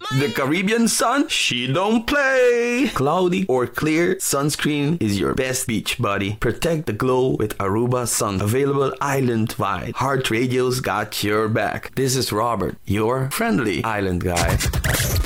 The Caribbean sun, she don't play. Cloudy or clear, sunscreen is your best beach buddy. Protect the glow with Aruba Sun. Available island-wide. Heart Radio's got your back. This is Robert, your friendly island guy.